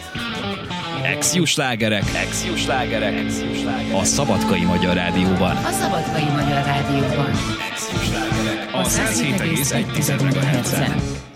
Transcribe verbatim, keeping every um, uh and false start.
Ex-Jó slágerek, Ex-Jó slágerek, a Szabadkai Magyar Rádióban. A Szabadkai Magyar Rádióban. Ex-Jó slágerek, a száz hét egész egy megahertzen.